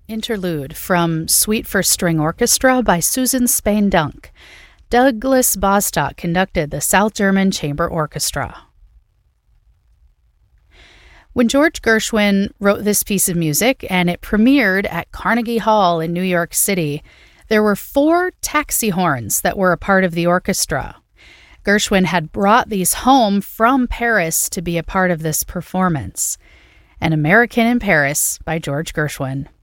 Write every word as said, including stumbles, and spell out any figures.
Interlude from Suite for String Orchestra by Susan Spain Dunk. Douglas Bostock conducted the South German Chamber Orchestra. When George Gershwin wrote this piece of music and it premiered at Carnegie Hall in New York City, there were four taxi horns that were a part of the orchestra. Gershwin had brought these home from Paris to be a part of this performance. An American in Paris by George Gershwin.